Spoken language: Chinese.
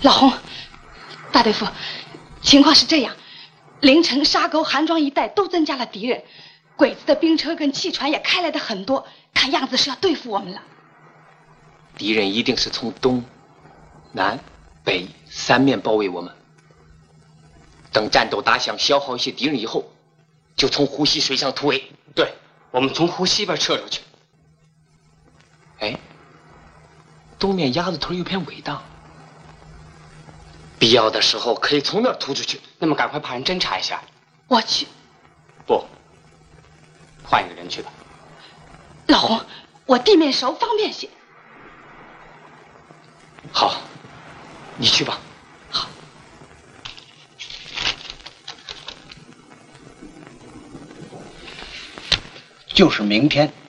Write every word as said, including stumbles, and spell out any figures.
老洪，大大夫，情况是这样：凌晨沙沟、韩庄一带都增加了敌人，鬼子的兵车跟汽船也开来的很多，看样子是要对付我们了。 敌人一定是从东、南、北三面包围我们。等战斗打响，消耗一些敌人以后，就从湖西水上突围。 对，我们从湖西边撤出去。 哎，东面鸭子屯有片尾荡，必要的时候可以从那儿突出去。 那么赶快派人侦查一下。 我去。 不，换一个人去吧。 老洪，我地面熟，方便些。 好，你去吧。 好。 就是明天